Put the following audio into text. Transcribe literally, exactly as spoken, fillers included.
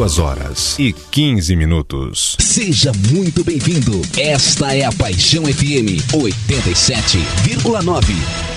Duas horas e quinze minutos. Seja muito bem-vindo. Esta é a Paixão F M oitenta e sete vírgula nove.